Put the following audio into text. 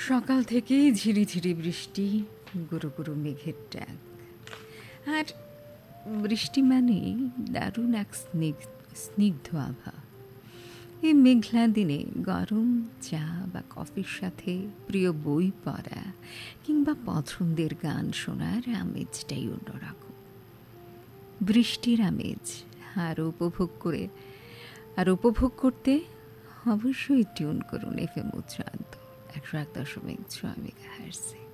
সকাল থেকেই ঝিরিঝিরি বৃষ্টি, গুরু গুরু মেঘের ডাক। আর বৃষ্টি মানেই দারুণ এক স্নিগ্ধ আভা। এই মেঘলা দিনে গরম চা বা কফির সাথে প্রিয় বই পড়া কিংবা পছন্দের গান শোনার আমেজটাই অন্যরকম। বৃষ্টির আমেজ উপভোগ করতে অবশ্যই টিউন করুন FM উচ্চান্ত 101.6 মেগাহার্টজে।